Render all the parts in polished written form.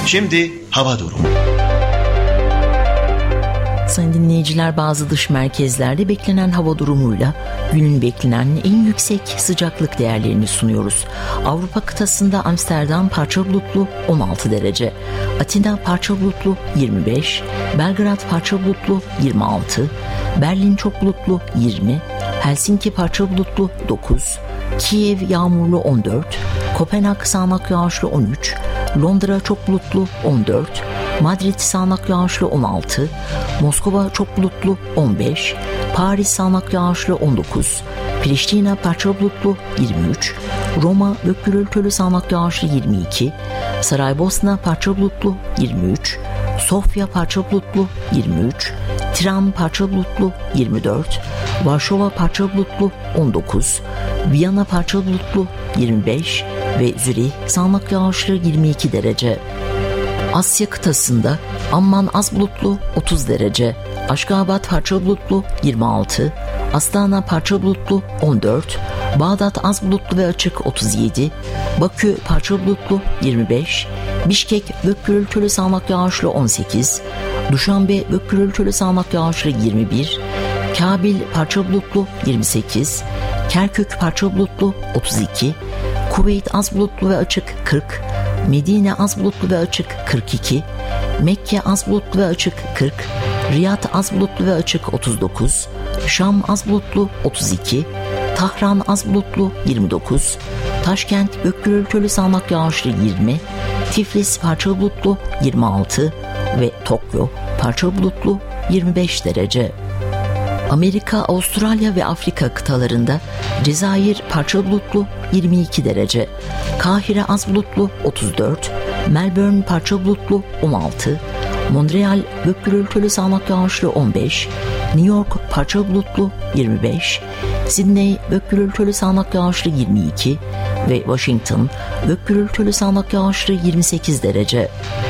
Şimdi hava durumu. Sayın dinleyiciler, bazı dış merkezlerde beklenen hava durumuyla günün beklenen en yüksek sıcaklık değerlerini sunuyoruz. Avrupa kıtasında Amsterdam parça bulutlu 16 derece, Atina parça bulutlu 25, Belgrad parça bulutlu 26, Berlin çok bulutlu 20, Helsinki parça bulutlu 9, Kiev yağmurlu 14, Kopenhag sağanak yağışlı 13, Londra çok bulutlu 14, Madrid sağanak yağışlı 16, Moskova çok bulutlu 15, Paris sağanak yağışlı 19, Priştina parça bulutlu 23, Roma gök gürültülü sağanak yağışlı 22, Saraybosna parça bulutlu 23, Sofya parça bulutlu 23, Tiran parça bulutlu 24, Varşova parça bulutlu 19, Viyana parça bulutlu 25 ve Zürih sağanak yağışlı 22 derece. Asya kıtasında Amman az bulutlu 30 derece, Aşgabat parça bulutlu 26, Astana parça bulutlu 14, Bağdat az bulutlu ve açık 37, Bakü parça bulutlu 25, Bişkek gök gürültülü sağanak yağışlı 18, Duşanbe gök gürültülü sağanak yağışlı 21, Kabil parça bulutlu 28, Kerkük parça bulutlu 32, Kuveyt az bulutlu ve açık 40, Medine az bulutlu ve açık 42, Mekke az bulutlu ve açık 40, Riyad az bulutlu ve açık 39, Şam az bulutlu 32, Tahran az bulutlu 29, Taşkent gök gürültülü sağanak yağışlı 20, Tiflis parça bulutlu 26 ve Tokyo parça bulutlu 25 derece. Amerika, Avustralya ve Afrika kıtalarında Cezayir parça bulutlu 22 derece, Kahire az bulutlu 34, Melbourne parça bulutlu 16, Montreal gök gürültülü sağanak yağışlı 15, New York parça bulutlu 25, Sydney gök gürültülü sağanak yağışlı 22 ve Washington gök gürültülü sağanak yağışlı 28 derece.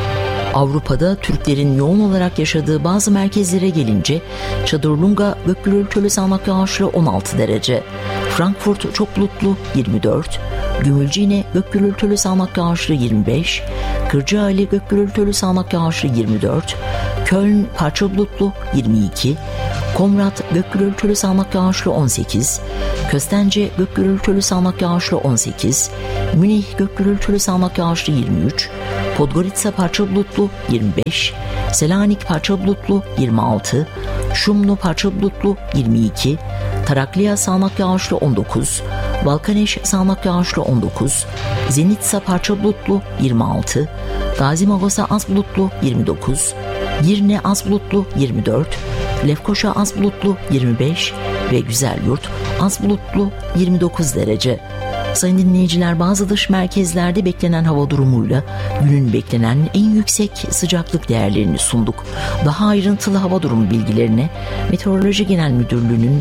Avrupa'da Türklerin yoğun olarak yaşadığı bazı merkezlere gelince Çadırlunga gök gürültülü sağanak yağışlı 16 derece, Frankfurt çok bulutlu 24, Gümülcine gök gürültülü sağanak yağışlı 25, Kırcaali gök gürültülü sağanak yağışlı 24, Köln parça bulutlu 22, Komrat gök gürültülü sağanak yağışlı 18, Köstence gök gürültülü sağanak yağışlı 18, Münih gök gürültülü sağanak yağışlı 23, Podgorica parça bulutlu 25, Selanik parça bulutlu 26, Şumlu parça bulutlu 22, Tarakliya sağanak yağışlı 19, Balkaneş sağanak yağışlı 19, Zenitsa parça bulutlu 26, Gazi Magosa az bulutlu 29, Girne az bulutlu 24, Lefkoşa az bulutlu 25 ve Güzelyurt az bulutlu 29 derece. Sayın dinleyiciler, bazı dış merkezlerde beklenen hava durumuyla günün beklenen en yüksek sıcaklık değerlerini sunduk. Daha ayrıntılı hava durumu bilgilerine Meteoroloji Genel Müdürlüğü'nün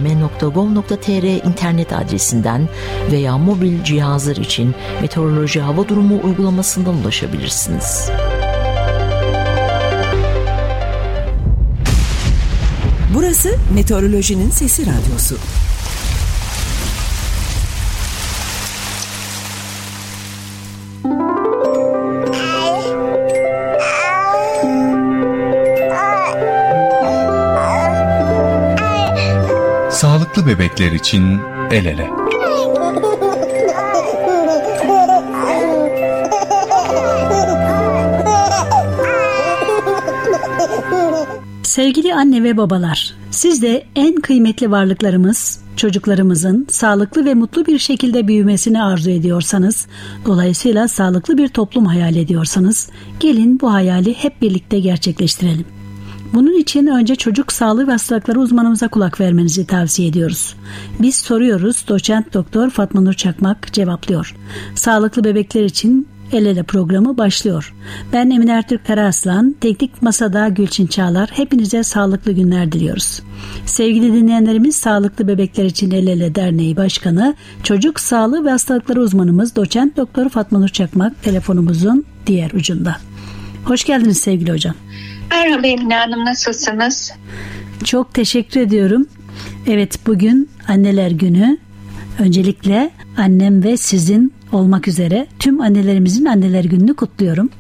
mgm.gov.tr internet adresinden veya mobil cihazlar için Meteoroloji Hava Durumu uygulamasından ulaşabilirsiniz. Burası Meteorolojinin Sesi Radyosu. Sağlıklı bebekler için el ele. Sevgili anne ve babalar, siz de en kıymetli varlıklarımız, çocuklarımızın sağlıklı ve mutlu bir şekilde büyümesini arzu ediyorsanız, dolayısıyla sağlıklı bir toplum hayal ediyorsanız, gelin bu hayali hep birlikte gerçekleştirelim. Bunun için önce çocuk sağlığı ve hastalıkları uzmanımıza kulak vermenizi tavsiye ediyoruz. Biz soruyoruz, doçent doktor Fatma Nur Çakmak cevaplıyor. Sağlıklı bebekler için El Ele programı başlıyor. Ben Emine Ertürk Karaaslan, teknik masada Gülçin Çağlar. Hepinize sağlıklı günler diliyoruz. Sevgili dinleyenlerimiz, Sağlıklı Bebekler için El Ele Derneği Başkanı, Çocuk Sağlığı ve Hastalıkları uzmanımız doçent doktor Fatma Nur Çakmak telefonumuzun diğer ucunda. Hoş geldiniz sevgili hocam. Merhaba Emine Hanım, nasılsınız? Çok teşekkür ediyorum. Evet, bugün Anneler Günü. Öncelikle annem ve sizin olmak üzere tüm annelerimizin Anneler Günü'nü kutluyorum.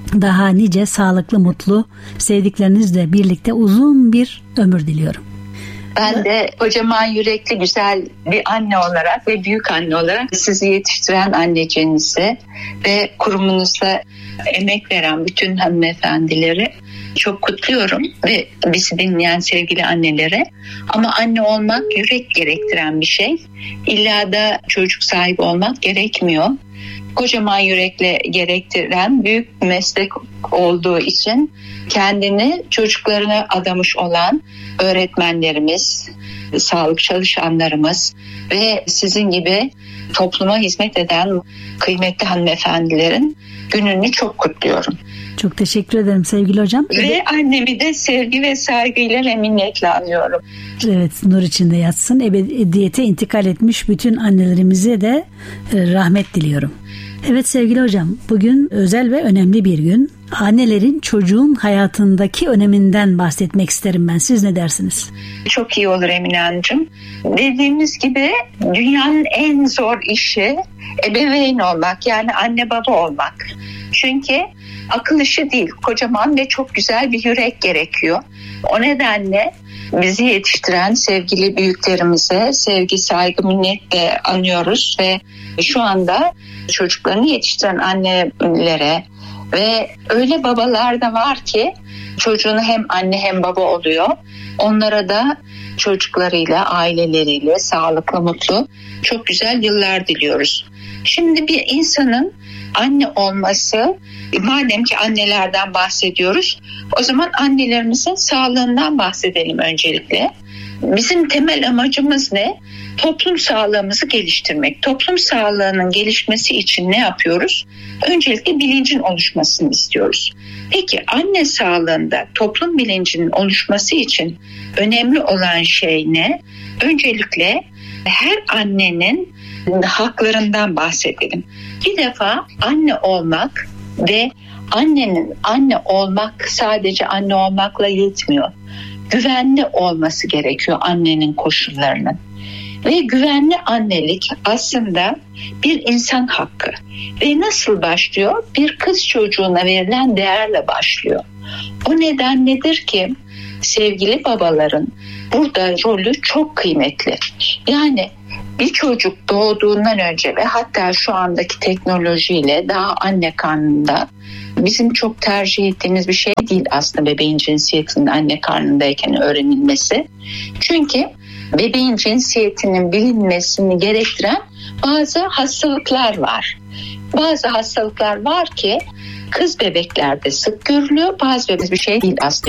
daha nice sağlıklı, mutlu, sevdiklerinizle birlikte uzun bir ömür diliyorum. Ben de kocaman yürekli güzel bir anne olarak ve büyük anne olarak sizi yetiştiren anneciğinizi ve kurumunuzda emek veren bütün hanımefendileri çok kutluyorum ve bizi dinleyen sevgili annelere. Ama anne olmak yürek gerektiren bir şey. İlla da çocuk sahibi olmak gerekmiyor. Kocaman yürekle gerektiren büyük bir meslek olduğu için kendini çocuklarına adamış olan öğretmenlerimiz, sağlık çalışanlarımız ve sizin gibi topluma hizmet eden kıymetli hanımefendilerin gününü çok kutluyorum. Çok teşekkür ederim sevgili hocam. Ve annemi de sevgi ve saygıyla ve minnetle anıyorum. Evet, nur içinde yatsın. Ebediyete intikal etmiş bütün annelerimize de rahmet diliyorum. Evet sevgili hocam, bugün özel ve önemli bir gün. Annelerin çocuğun hayatındaki öneminden bahsetmek isterim ben. Siz ne dersiniz? Çok iyi olur Emine Hanımcığım. Dediğimiz gibi dünyanın en zor işi ebeveyn olmak, yani anne baba olmak. Çünkü akıl işi değil, kocaman ve çok güzel bir yürek gerekiyor. O nedenle bizi yetiştiren sevgili büyüklerimize sevgi, saygı, minnetle anıyoruz ve şu anda çocuklarını yetiştiren annelere ve öyle babalar da var ki çocuğunu hem anne hem baba oluyor. Onlara da çocuklarıyla, aileleriyle sağlıklı, mutlu, çok güzel yıllar diliyoruz. Şimdi bir insanın anne olması, madem ki annelerden bahsediyoruz, o zaman annelerimizin sağlığından bahsedelim öncelikle. Bizim temel amacımız ne? Toplum sağlığımızı geliştirmek. Toplum sağlığının gelişmesi için ne yapıyoruz? Öncelikle bilincin oluşmasını istiyoruz. Peki anne sağlığında toplum bilincinin oluşması için önemli olan şey ne? Öncelikle her annenin haklarından bahsedelim. Bir defa anne olmak ve annenin anne olmak sadece anne olmakla yetmiyor. Güvenli olması gerekiyor annenin koşullarının. Ve güvenli annelik aslında bir insan hakkı. Ve nasıl başlıyor? Bir kız çocuğuna verilen değerle başlıyor. O nedenledir ki sevgili babaların burada rolü çok kıymetli. Yani bir çocuk doğduğundan önce ve hatta şu andaki teknolojiyle daha anne karnında, bizim çok tercih ettiğimiz bir şey değil aslında bebeğin cinsiyetinin anne karnındayken öğrenilmesi. Çünkü bebeğin cinsiyetinin bilinmesini gerektiren bazı hastalıklar var. Bazı hastalıklar var ki kız bebeklerde sık görülüyor, bazı bebek bir şey değil aslında.